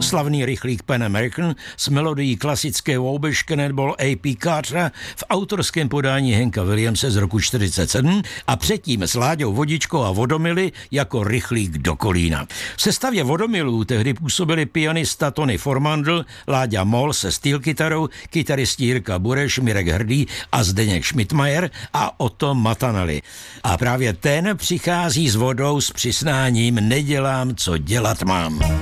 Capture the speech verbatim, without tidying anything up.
Slavný rychlík Pan American s melodií klasického Obeškenet byl A P Cartera v autorském podání Hanka Williamse z roku čtyřicet sedm a předtím s Láďou Vodičkou a Vodomily jako rychlík do Kolína. V sestavě Vodomilů tehdy působili pianista Tony Formandl, Láďa Moll se steel-kytarou, kytaristi Jirka Bureš, Mirek Hrdý a Zdeněk Schmidtmajer a Otto Matanali. A právě ten přichází s Vodou s přisnáním Nedělám, co dělat mám.